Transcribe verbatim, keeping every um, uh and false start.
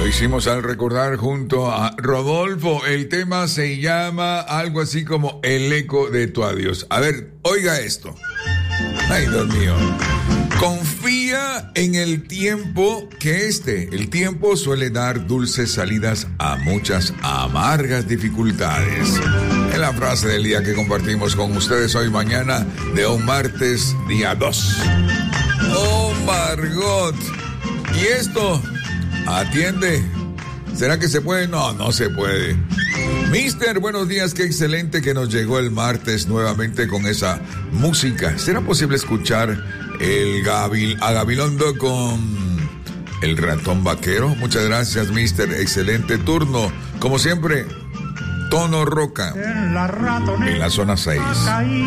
hicimos al recordar junto a Rodolfo. El tema se llama algo así como El eco de tu adiós. A ver, oiga esto. Ay, Dios mío. Confía en el tiempo, que este, el tiempo suele dar dulces salidas a muchas amargas dificultades. Es la frase del día que compartimos con ustedes hoy mañana de un martes día dos. Oh, Margot. Y esto, atiende. ¿Será que se puede? No, no se puede. Mister, buenos días, qué excelente que nos llegó el martes nuevamente con esa música. ¿Será posible escuchar el Gabil, a Gabilondo con el ratón vaquero? Muchas gracias, Mister, excelente turno. Como siempre, Tono Roca en la, en la zona seis.